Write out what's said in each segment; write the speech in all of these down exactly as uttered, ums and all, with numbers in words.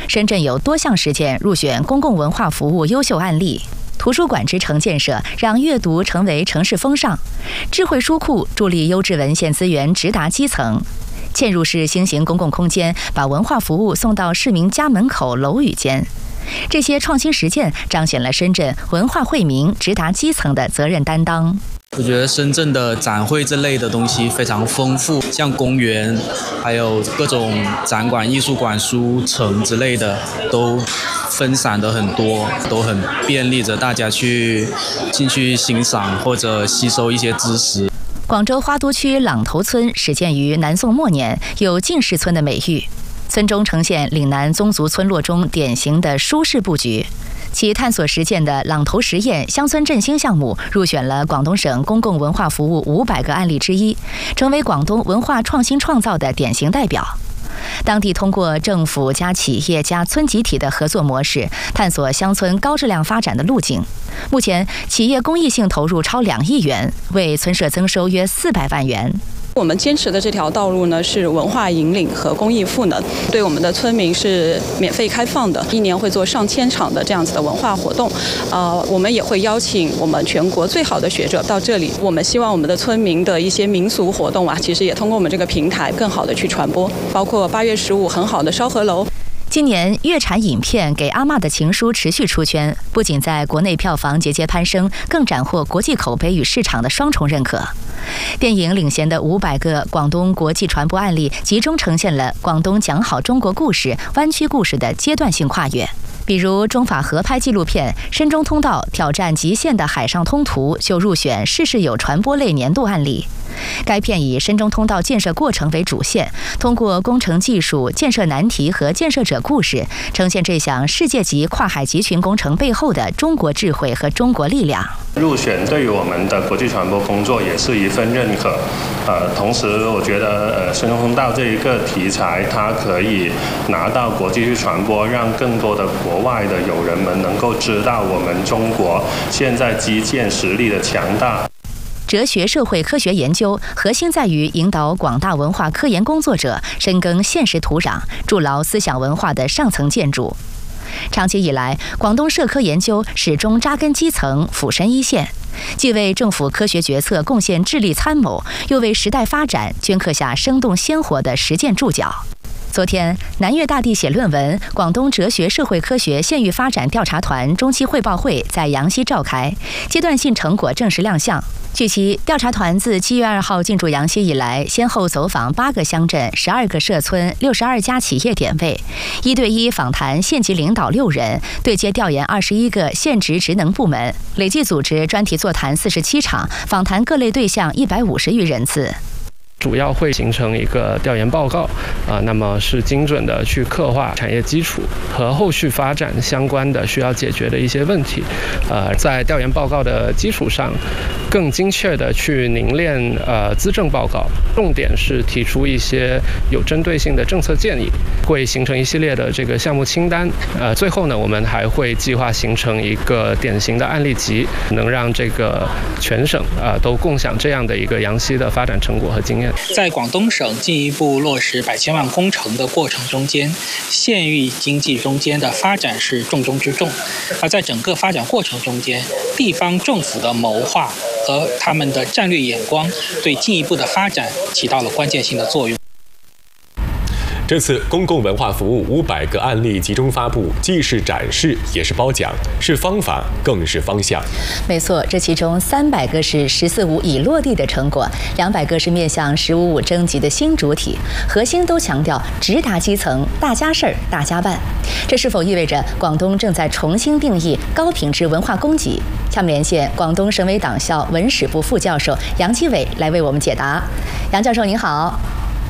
深圳有多项实践入选公共文化服务优秀案例。图书馆之城建设让阅读成为城市风尚，智慧书库助力优质文献资源直达基层，嵌入式新型公共空间把文化服务送到市民家门口楼宇间。这些创新实践彰显了深圳文化惠民、直达基层的责任担当。 我觉得深圳的展会这类的东西非常丰富，像公园，还有各种展馆、艺术馆、书城之类的，都分散的很多，都很便利着大家去进去欣赏或者吸收一些知识。 广州花都区朗头村始建于南宋末年，有进士村的美誉。村中呈现岭南宗族村落中典型的舒适布局。其探索实践的朗头实验乡村振兴项目入选了广东省公共文化服务五百个案例之一，成为广东文化创新创造的典型代表。当地通过政府加企业加村集体的合作模式，探索乡村高质量发展的路径。目前，企业公益性投入超两亿元，为村社增收约四百万元。 我们坚持的这条道路呢，是文化引领和公益赋能，对我们的村民是免费开放的，一年会做上千场的这样子的文化活动。呃，我们也会邀请我们全国最好的学者到这里。我们希望我们的村民的一些民俗活动啊，其实也通过我们这个平台更好的去传播，包括八月十五很好的烧河楼。 今年粤产影片《给阿嬷的情书》持续出圈，不仅在国内票房节节攀升，更斩获国际口碑与市场的双重认可。电影领衔的五百个广东国际传播案例，集中呈现了广东讲好中国故事、湾区故事的阶段性跨越。比如中法合拍纪录片《深中通道挑战极限的海上通途》就入选事事有传播类年度案例。该片以深中通道建设过程为主线，通过工程技术、建设难题和建设者故事，呈现这项世界级跨海集群工程背后的中国智慧和中国力量。 入选对于我们的国际传播工作也是一份认可。呃，同时我觉得呃深中通道这一个题材，它可以拿到国际去传播，让更多的国外的友人们能够知道我们中国现在基建实力的强大。 哲学社会科学研究核心在于引导广大文化科研工作者深耕现实土壤，筑牢思想文化的上层建筑。长期以来，广东社科研究始终扎根基层，俯身一线，既为政府科学决策贡献智力参谋，又为时代发展镌刻下生动鲜活的实践注脚。昨天，南粤大地写论文广东哲学社会科学县域发展调查团中期汇报会在阳溪召开，阶段性成果正式亮相。据悉，调查团自七月二号进驻阳溪以来，先后走访八个乡镇、十二个社村、六十二家企业点位，一对一访谈县级领导六人，对接调研二十一个县直职能部门，累计组织专题座谈四十七场，访谈各类对象一百五十余人次。 主要会形成一个调研报告，啊、呃，那么是精准的去刻画产业基础和后续发展相关的需要解决的一些问题，呃，在调研报告的基础上，更精确的去凝练呃资政报告，重点是提出一些有针对性的政策建议，会形成一系列的这个项目清单，呃，最后呢，我们还会计划形成一个典型的案例集，能让这个全省啊、呃、都共享这样的一个阳溪的发展成果和经验。 在广东省进一步落实百千万工程的过程中间，县域经济中间的发展是重中之重。而在整个发展过程中间，地方政府的谋划和他们的战略眼光，对进一步的发展起到了关键性的作用。 这次公共文化服务五百个案例集中发布，既是展示，也是褒奖，是方法，更是方向。 没错，这其中三百个是“十四五”已落地的成果，两百个是面向“十五五”征集的新主体，核心都强调直达基层，大家事儿大家办。这是否意味着广东正在重新定义高品质文化供给？下面连线广东省委党校文史部副教授杨基伟来为我们解答。杨教授您好。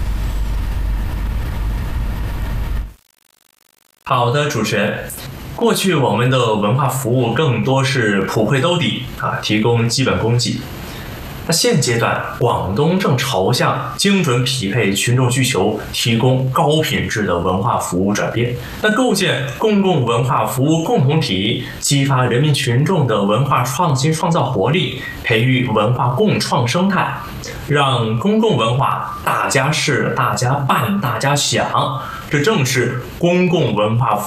好的，主持人。过去我们的文化服务更多是普惠兜底啊，提供基本供给。那现阶段，广东正朝向精准匹配群众需求，提供高品质的文化服务转变。那构建公共文化服务共同体，激发人民群众的文化创新创造活力，培育文化共创生态，让公共文化大家事、大家办、大家享。这正是公共文化服